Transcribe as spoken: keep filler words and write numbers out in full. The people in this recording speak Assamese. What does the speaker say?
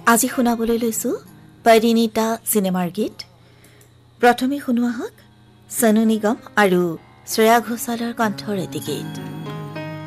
আজি শুনাবলৈ লৈছোঁ পৰিণীতা চিনেমাৰ গীত। প্ৰথমে শুনোৱা হওক সনু নিগম আৰু শ্ৰেয়া ঘোষালৰ কণ্ঠৰ এটি গীত।